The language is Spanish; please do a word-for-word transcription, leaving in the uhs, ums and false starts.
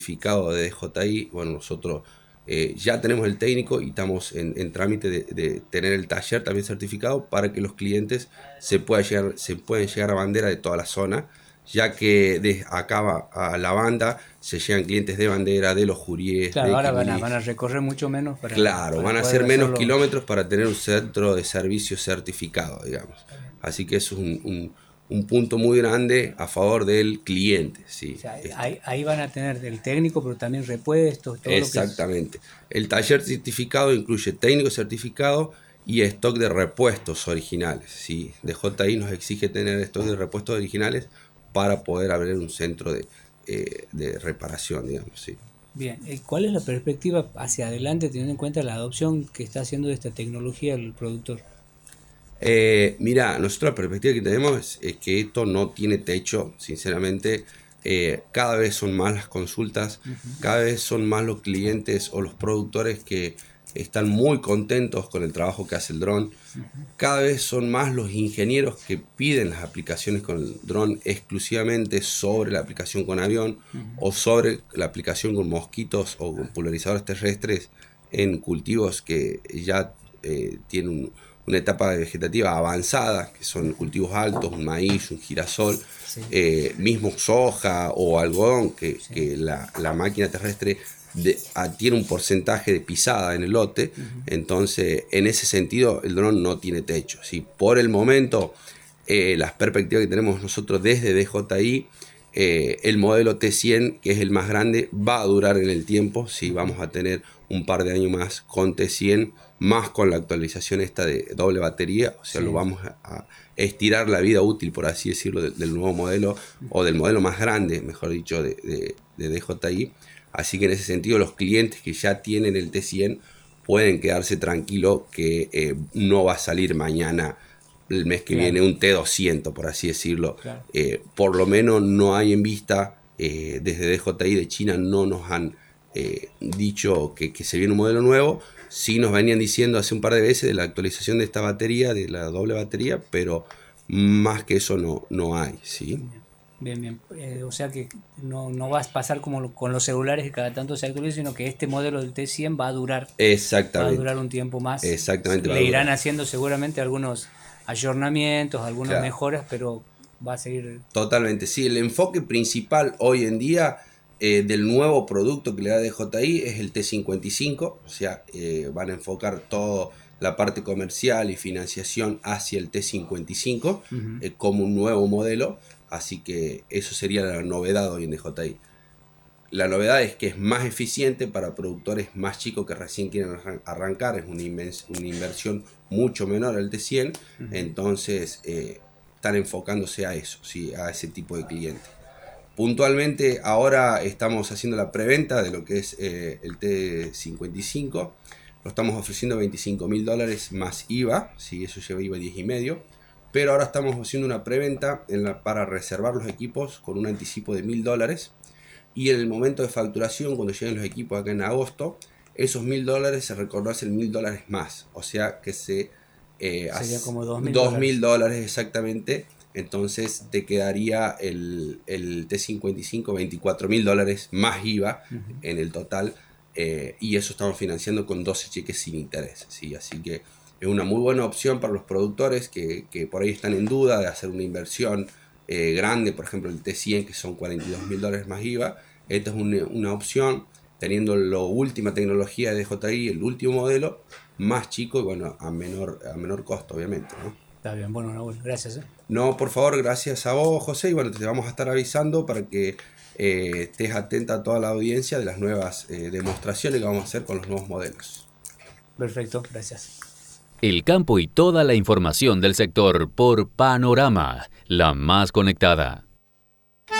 certificado de D J I. Bueno, nosotros eh, ya tenemos el técnico y estamos en, en trámite de, de tener el taller también certificado para que los clientes se puedan llegar, se pueden llegar a Bandera de toda la zona, ya que de acá a la banda se llegan clientes de Bandera, de los Juríes, Claro, de ahora van a, Quimilis. van a recorrer mucho menos para, Claro, para van a poder ser menos hacerlo. kilómetros para tener un centro de servicio certificado, digamos. Así que eso es un, un, un punto muy grande a favor del cliente. ¿Sí? O sea, Este, ahí, ahí van a tener el técnico, pero también repuestos, todo lo que es. exactamente. El taller certificado incluye técnico certificado y stock de repuestos originales. ¿Sí? D J I nos exige tener stock de repuestos originales para poder abrir un centro de, eh, de reparación, digamos. ¿Sí? Bien, eh, ¿cuál es la perspectiva hacia adelante teniendo en cuenta la adopción que está haciendo de esta tecnología el productor? Eh, mira, nosotros la perspectiva que tenemos es, es que esto no tiene techo, sinceramente. Eh, cada vez son más las consultas, uh-huh. cada vez son más los clientes o los productores que están muy contentos con el trabajo que hace el dron. Uh-huh. Cada vez son más los ingenieros que piden las aplicaciones con el dron exclusivamente sobre la aplicación con avión, uh-huh. o sobre la aplicación con mosquitos o con pulverizadores terrestres en cultivos que ya eh, tienen un, una etapa vegetativa avanzada, que son cultivos altos, un maíz, un girasol, sí. eh, mismo soja o algodón, que, sí. que la, la máquina terrestre de, a, tiene un porcentaje de pisada en el lote. Uh-huh. Entonces, en ese sentido, el dron no tiene techo. ¿Sí? Por el momento, eh, las perspectivas que tenemos nosotros desde D J I, eh, el modelo T cien, que es el más grande, va a durar en el tiempo. ¿Sí? Vamos a tener un par de años más con T cien, más con la actualización esta de doble batería, o sea, sí. lo vamos a, a estirar la vida útil, por así decirlo, del, del nuevo modelo, o del modelo más grande, mejor dicho, de, de, de D J I. Así que en ese sentido, los clientes que ya tienen el T cien pueden quedarse tranquilos que eh, no va a salir mañana, el mes que claro. viene, un T doscientos, por así decirlo. Claro. Eh, por lo menos no hay en vista, eh, desde D J I de China no nos han eh, dicho que, que se viene un modelo nuevo. Sí nos venían diciendo hace un par de veces de la actualización de esta batería, de la doble batería, pero más que eso no, no hay, ¿sí? Bien, bien. Eh, o sea que no, no va a pasar como lo, con los celulares que cada tanto se actualizan, sino que este modelo del T cien va a durar. Exactamente. Va a durar un tiempo más. Exactamente. Le irán haciendo seguramente algunos ayornamientos, algunas claro. mejoras, pero va a seguir. Totalmente, sí. El enfoque principal hoy en día eh, del nuevo producto que le da D J I es el T cincuenta y cinco, o sea, eh, van a enfocar toda la parte comercial y financiación hacia el T cincuenta y cinco, uh-huh. eh, como un nuevo modelo, así que eso sería la novedad hoy en D J I. La novedad es que es más eficiente para productores más chicos que recién quieren arrancar, es una, invens- una inversión mucho menor al T cien, uh-huh. entonces eh, están enfocándose a eso, ¿sí? A ese tipo de cliente. Puntualmente ahora estamos haciendo la preventa de lo que es eh, el T cincuenta y cinco, lo estamos ofreciendo veinticinco mil dólares más I V A, ¿sí? Eso lleva I V A diez y medio, pero ahora estamos haciendo una preventa en la, para reservar los equipos con un anticipo de mil dólares, y en el momento de facturación, cuando lleguen los equipos acá en agosto, esos mil dólares se reconocen mil dólares más, o sea que se eh, sería como dos mil dólares exactamente. Entonces te quedaría el, el T cincuenta y cinco veinticuatro mil dólares más I V A uh-huh. en el total, eh, y eso estamos financiando con doce cheques sin interés, ¿sí? Así que es una muy buena opción para los productores que, que por ahí están en duda de hacer una inversión eh, grande, por ejemplo el T cien, que son cuarenta y dos mil dólares más I V A. Esta es una, una opción teniendo la última tecnología de D J I, el último modelo, más chico y bueno, a menor, a menor costo, obviamente, ¿no? Está bien, bueno, Raúl, gracias. ¿eh? No, por favor, gracias a vos, José, y bueno, te vamos a estar avisando para que eh, estés atenta a toda la audiencia de las nuevas eh, demostraciones que vamos a hacer con los nuevos modelos. Perfecto, gracias. El campo y toda la información del sector por Panorama, la más conectada.